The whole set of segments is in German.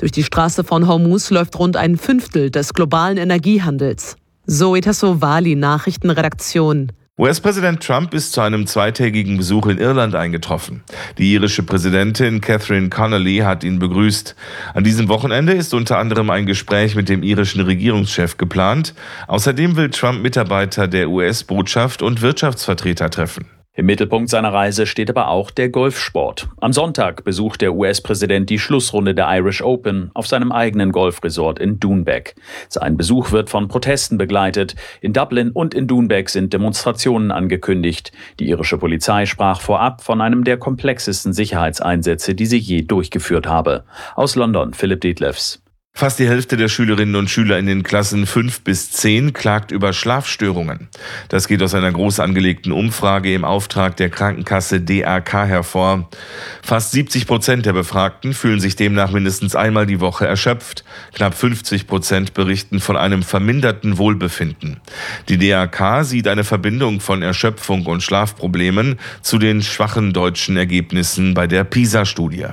Durch die Straße von Hormuz läuft rund ein Fünftel des globalen Energiehandels. Zoe Tassovali, Nachrichtenredaktion. US-Präsident Trump ist zu einem zweitägigen Besuch in Irland eingetroffen. Die irische Präsidentin Catherine Connolly hat ihn begrüßt. An diesem Wochenende ist unter anderem ein Gespräch mit dem irischen Regierungschef geplant. Außerdem will Trump Mitarbeiter der US-Botschaft und Wirtschaftsvertreter treffen. Im Mittelpunkt seiner Reise steht aber auch der Golfsport. Am Sonntag besucht der US-Präsident die Schlussrunde der Irish Open auf seinem eigenen Golfresort in Doonbeg. Sein Besuch wird von Protesten begleitet. In Dublin und in Doonbeg sind Demonstrationen angekündigt. Die irische Polizei sprach vorab von einem der komplexesten Sicherheitseinsätze, die sie je durchgeführt habe. Aus London, Philipp Detlefs. Fast die Hälfte der Schülerinnen und Schüler in den Klassen 5 bis 10 klagt über Schlafstörungen. Das geht aus einer groß angelegten Umfrage im Auftrag der Krankenkasse DRK hervor. Fast 70% der Befragten fühlen sich demnach mindestens einmal die Woche erschöpft. Knapp 50% berichten von einem verminderten Wohlbefinden. Die DRK sieht eine Verbindung von Erschöpfung und Schlafproblemen zu den schwachen deutschen Ergebnissen bei der PISA-Studie.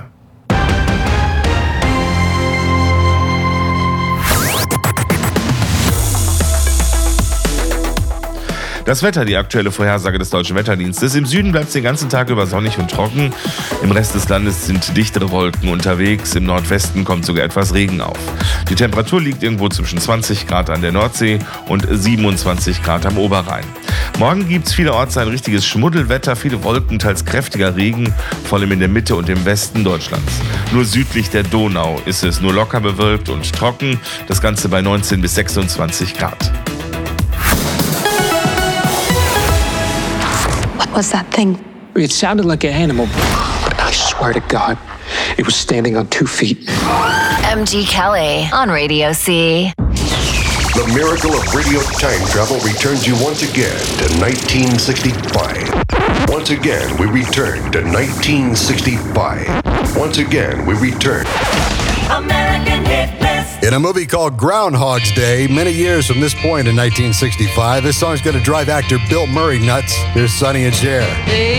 Das Wetter, die aktuelle Vorhersage des Deutschen Wetterdienstes. Im Süden bleibt es den ganzen Tag über sonnig und trocken. Im Rest des Landes sind dichtere Wolken unterwegs. Im Nordwesten kommt sogar etwas Regen auf. Die Temperatur liegt irgendwo zwischen 20 Grad an der Nordsee und 27 Grad am Oberrhein. Morgen gibt es vielerorts ein richtiges Schmuddelwetter, viele Wolken, teils kräftiger Regen, vor allem in der Mitte und im Westen Deutschlands. Nur südlich der Donau ist es nur locker bewölkt und trocken, das Ganze bei 19 bis 26 Grad. What was that thing? It sounded like an animal, but I swear to God, it was standing on 2 feet. MG Kelly on Radio C. The miracle of radio time travel returns you once again to 1965. Once again, we return to 1965. Once again, we return. American Hit List. In a movie called Groundhog's Day, many years from this point in 1965, this song's going to drive actor Bill Murray nuts. Here's Sonny and Cher.